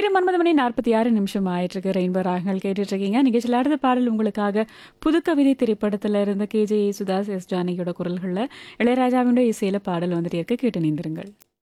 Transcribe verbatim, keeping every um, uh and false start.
நேரம் ஒன்பது மணி நாற்பத்தி ஆறு நிமிஷம் ஆயிட்டிருக்கு. ரெயின்போ ராகங்கள் கேட்டுட்டு இருக்கீங்க. நிகழ்ச்சியில் அடுத்த பாடல் உங்களுக்காக புதுக்கவிதை திரைப்படத்தில் இருந்த கேஜே யேசுதாஸ், எஸ் ஜானகியோட குரல்களில் இளையராஜாவினுடைய இசையில பாடல் வந்துட்டு இருக்கு. கேட்டு நீந்திருங்கள்.